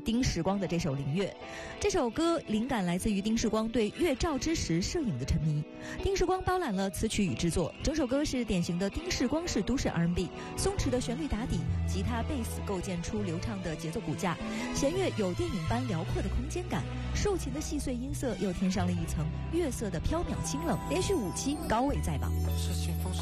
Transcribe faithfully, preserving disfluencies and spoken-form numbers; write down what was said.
丁时光的这首《灵月》。这首歌灵感来自于丁时光对月照之时摄影的沉迷。丁时光包揽了词曲与制作，整首歌是典型的丁时光式都市 R and B， 松弛的旋律打底，吉他、贝斯构建出流畅的节奏骨架，弦乐有电影般辽阔的空间感，竖琴的细碎音色又添上了一层月色的飘渺清冷，连续五期高位在榜。